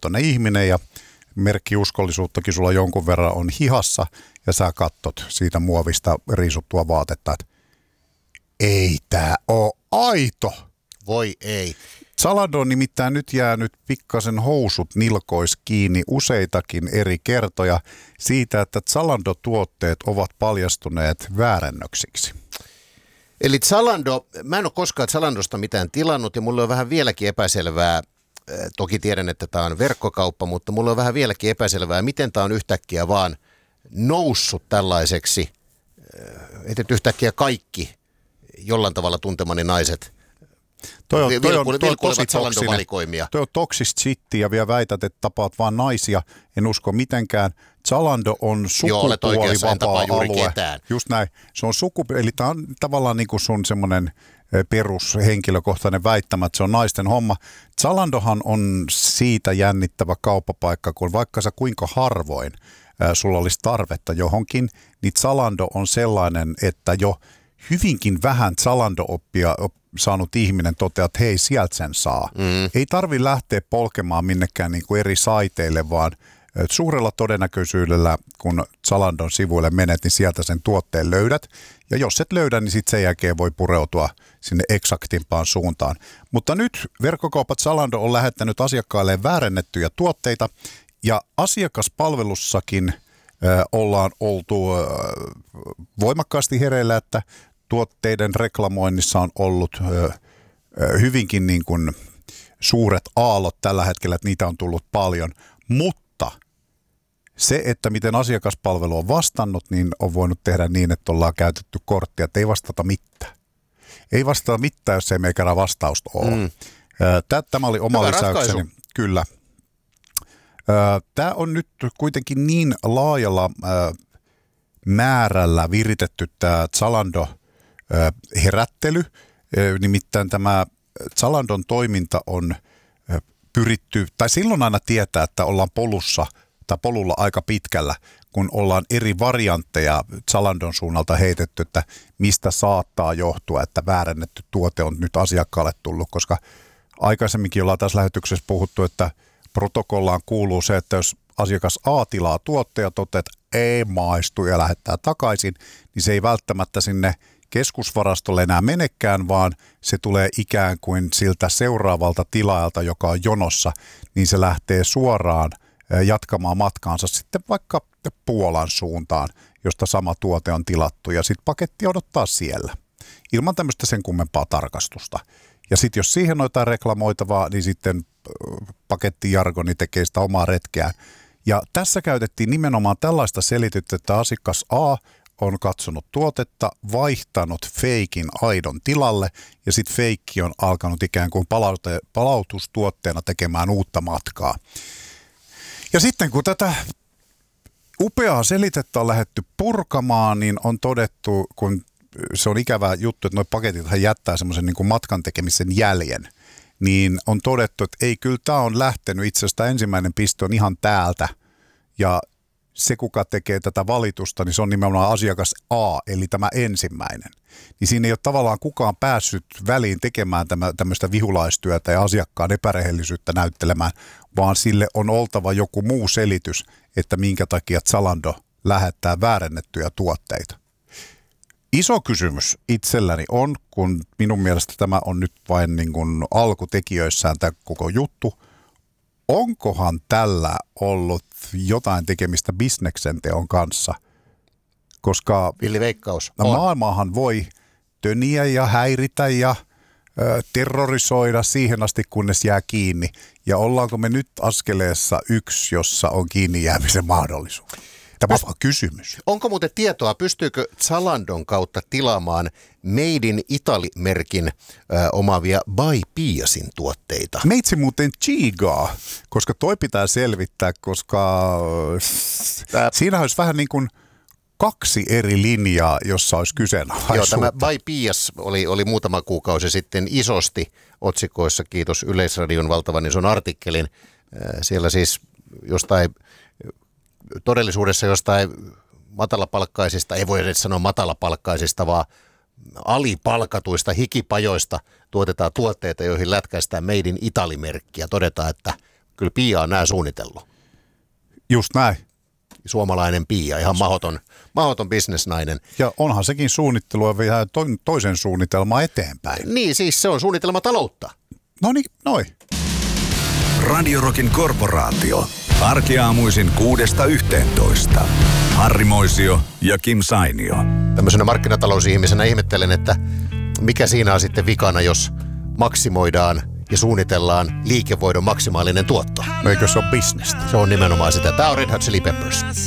hyväntahtoinen ihminen ja merkkiuskollisuuttakin sulla jonkun verran on hihassa ja sä katsot siitä muovista riisuttua vaatetta, että ei tää oo aito. Voi ei. Zalando on nimittäin nyt jäänyt pikkasen housut nilkois kiinni useitakin eri kertoja siitä, että Zalando-tuotteet ovat paljastuneet väärennöksiksi. Eli Zalando, mä en ole koskaan Zalandosta mitään tilannut ja mulle on vähän vieläkin epäselvää, toki tiedän, että tämä on verkkokauppa, mutta mulle on vähän vieläkin epäselvää, miten tämä on yhtäkkiä vaan noussut tällaiseksi, että yhtäkkiä kaikki jollain tavalla tuntemani naiset Toi on vilkuilevat Zalando-valikoimia. Toi on toksista shittiä ja vielä väität, että tapaat vaan naisia. En usko mitenkään. Zalando on sukupuolivapaa alue. Just näin. Se on eli tämä on tavallaan niin kuin sun semmoinen perushenkilökohtainen väittämä, että se on naisten homma. Zalandohan on siitä jännittävä kauppapaikka, kun vaikka sä kuinka harvoin sulla olisi tarvetta johonkin, niin Zalando on sellainen, että jo hyvinkin vähän Zalando-oppia saanut ihminen toteaa, että hei, sieltä sen saa. Ei tarvi lähteä polkemaan minnekään niin kuin eri saiteille, vaan suurella todennäköisyydellä, kun Zalandon sivuille menet, niin sieltä sen tuotteen löydät. Ja jos et löydä, niin sitten sen jälkeen voi pureutua sinne eksaktimpaan suuntaan. Mutta nyt verkkokaupat Zalando on lähettänyt asiakkaille väärennettyjä tuotteita, ja asiakaspalvelussakin ollaan oltu voimakkaasti hereillä, että tuotteiden reklamoinnissa on ollut hyvinkin niin kuin suuret aallot tällä hetkellä, että niitä on tullut paljon, mutta se, että miten asiakaspalvelu on vastannut, niin on voinut tehdä niin, että ollaan käytetty korttia, että ei vastata mitään. Ei vastata mitään, jos ei meikään vastausta ole. Tämä oli oma lisäykseni. Kyllä. Tämä on nyt kuitenkin niin laajalla määrällä viritetty tämä Zalando-herättely. Nimittäin tämä Zalandon toiminta on pyritty, tai silloin aina tietää, että ollaan polulla aika pitkällä, kun ollaan eri variantteja Zalandon suunnalta heitetty, että mistä saattaa johtua, että väärennetty tuote on nyt asiakkaalle tullut, koska aikaisemminkin ollaan tässä lähetyksessä puhuttu, että protokollaan kuuluu se, että jos asiakas A tilaa tuotteja, toteat, että ei maistu ja lähettää takaisin, niin se ei välttämättä sinne keskusvarastolle enää menekään, vaan se tulee ikään kuin siltä seuraavalta tilaajalta, joka on jonossa, niin se lähtee suoraan jatkamaan matkaansa sitten vaikka Puolan suuntaan, josta sama tuote on tilattu, ja sitten paketti odottaa siellä, ilman tämmöistä sen kummempaa tarkastusta. Ja sitten jos siihen on jotain reklamoitavaa, niin sitten pakettijargoni tekee sitä omaa retkeään. Ja tässä käytettiin nimenomaan tällaista selitystä, että asiakas A on katsonut tuotetta, vaihtanut feikin aidon tilalle, ja sitten feikki on alkanut ikään kuin palautustuotteena tekemään uutta matkaa. Ja sitten kun tätä upeaa selitettä on lähdetty purkamaan, niin on todettu, kun se on ikävä juttu, että nuo paketithan jättää semmoisen niin kuin matkan tekemisen jäljen, niin on todettu, että ei, kyllä tämä on lähtenyt, itse asiassa ensimmäinen piste on ihan täältä, ja se, kuka tekee tätä valitusta, niin se on nimenomaan asiakas A, eli tämä ensimmäinen. Niin siinä ei ole tavallaan kukaan päässyt väliin tekemään tämmöistä vihulaistyötä ja asiakkaan epärehellisyyttä näyttelemään, vaan sille on oltava joku muu selitys, että minkä takia Zalando lähettää väärennettyjä tuotteita. Iso kysymys itselläni on, kun minun mielestä tämä on nyt vain niin kuin alkutekijöissään tämä koko juttu, onkohan tällä ollut jotain tekemistä bisneksen teon kanssa? Koska villiveikkaus maailmaahan voi töniä ja häiritä ja terrorisoida siihen asti, kunnes jää kiinni. Ja ollaanko me nyt askeleessa 1, jossa on kiinni jäämisen mahdollisuus? Tämä on kysymys. Onko muuten tietoa, pystyykö Zalandon kautta tilaamaan Made in Italy-merkin omaavia By Piasin tuotteita? Meitsi muuten chigaa, koska toi pitää selvittää, koska siinä olisi vähän niin kuin 2 eri linjaa, jossa olisi kyseenalaisuutta. Joo, tämä By Pias oli muutama kuukausi sitten isosti otsikoissa, kiitos Yleisradion valtavan ison artikkelin. Siellä siis todellisuudessa jostain matalapalkkaisista, ei voi edes sanoa matalapalkkaisista, vaan alipalkatuista hikipajoista tuotetaan tuotteita, joihin lätkäistään Made in Italy-merkkiä. Todetaan, että Kyllä Pia on nämä suunnitellut. Just näin. Suomalainen Pia, ihan mahdoton bisnesnainen. Ja onhan sekin suunnittelua vielä toisen suunnitelmaa eteenpäin. Niin, siis se on suunnitelmataloutta. No niin, noi. Radio Rockin korporaatio. Arkiaamuisin 6–11. Harri Moisio ja Kim Sainio. Tämmöisenä markkinatalousihmisenä ihmettelen, että mikä siinä on sitten vikana, jos maksimoidaan ja suunnitellaan liikevoidon maksimaalinen tuotto. Eikö se ole bisnestä? Se on nimenomaan sitä. Tämä on Red Hot Chili Peppers.